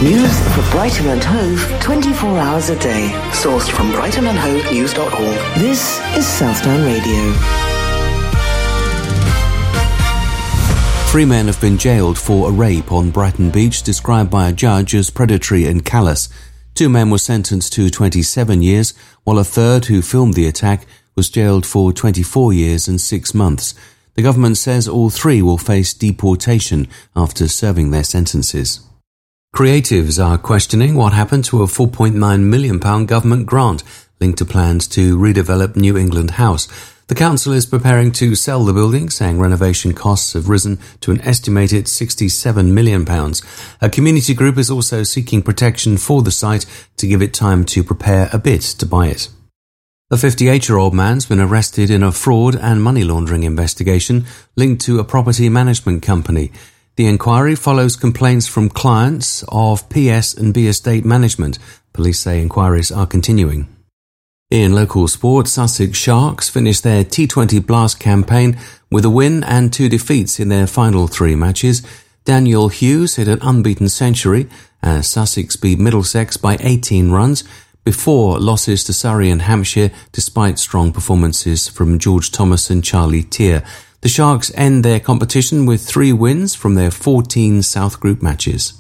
News for Brighton and Hove 24 hours a day. Sourced from brightonandhovenews.org. This is Southdown Radio. 3 men have been jailed for a rape on Brighton Beach described by a judge as predatory and callous. 2 men were sentenced to 27 years, while a third, who filmed the attack, was jailed for 24 years and 6 months. The government says all 3 will face deportation after serving their sentences. Creatives are questioning what happened to a £4.9 million government grant linked to plans to redevelop New England House. The council is preparing to sell the building, saying renovation costs have risen to an estimated £67 million. A community group is also seeking protection for the site to give it time to prepare a bid to buy it. A 58-year-old man's been arrested in a fraud and money laundering investigation linked to a property management company. The inquiry follows complaints from clients of PS&B Estate Management. Police say inquiries are continuing. In local sport, Sussex Sharks finished their T20 Blast campaign with a win and 2 defeats in their final 3 matches. Daniel Hughes hit an unbeaten century as Sussex beat Middlesex by 18 runs before losses to Surrey and Hampshire despite strong performances from George Thomas and Charlie Tier. The Sharks end their competition with 3 wins from their 14 South Group matches.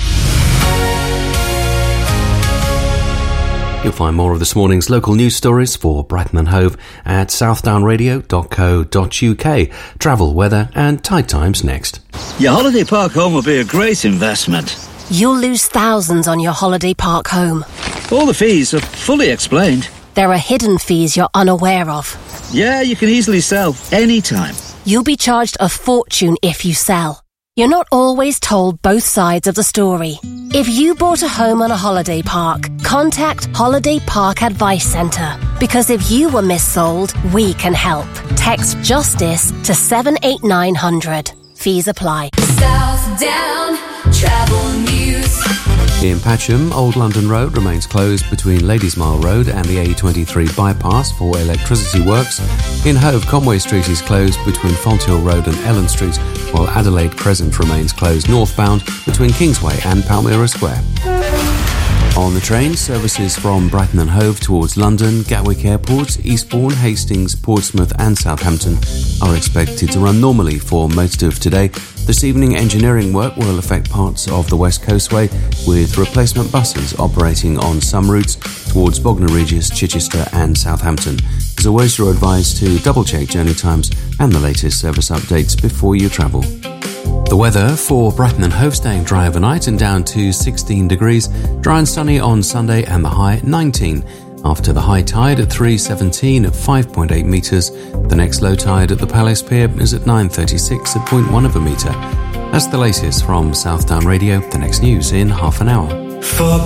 You'll find more of this morning's local news stories for Brighton and Hove at southdownradio.co.uk. Travel, weather and tide times next. Your holiday park home will be a great investment. You'll lose thousands on your holiday park home. All the fees are fully explained. There are hidden fees you're unaware of. Yeah, you can easily sell anytime. You'll be charged a fortune if you sell. You're not always told both sides of the story. If you bought a home on a holiday park, contact Holiday Park Advice Centre. Because if you were missold, we can help. Text JUSTICE to 78900. Fees apply. Southdown Travel News. In Patcham, Old London Road remains closed between Ladysmile Road and the A23 bypass for electricity works. In Hove, Conway Street is closed between Fonthill Road and Ellen Street, while Adelaide Crescent remains closed northbound between Kingsway and Palmyra Square. On the train, services from Brighton and Hove towards London, Gatwick Airport, Eastbourne, Hastings, Portsmouth and Southampton are expected to run normally for most of today. This evening, engineering work will affect parts of the West Coastway, with replacement buses operating on some routes towards Bognor Regis, Chichester and Southampton. As always, you're advised to double-check journey times and the latest service updates before you travel. The weather for Brighton and Hove staying dry overnight and down to 16 degrees. Dry and sunny on Sunday and the high 19. After the high tide at 3:17 at 5.8 metres. The next low tide at the Palace Pier is at 9:36 at 0.1 of a metre. That's the latest from Southdown Radio. The next news in half an hour.